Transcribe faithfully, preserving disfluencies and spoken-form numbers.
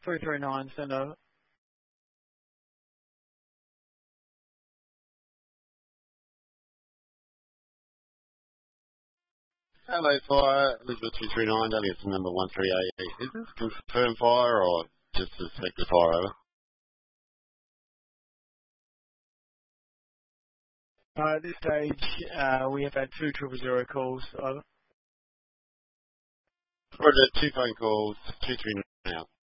three three nine, send over. Hello, fire. Elizabeth two three nine, Elliot's number one three eight. Is this confirmed fire or just suspected fire over? Uh, at this stage, uh, we have had two triple zero calls, over. Roger, two phone calls, two three nine now.